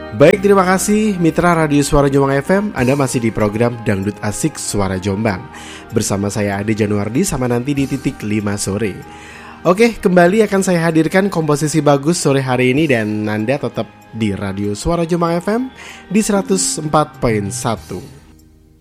Baik, terima kasih Mitra Radio Suara Jombang FM. Anda masih di program Dangdut Asik Suara Jombang. Bersama saya Ade Januardi sama nanti di titik 5 sore. Oke, kembali akan saya hadirkan komposisi bagus sore hari ini. Dan Anda tetap di Radio Suara Jombang FM di 104.1.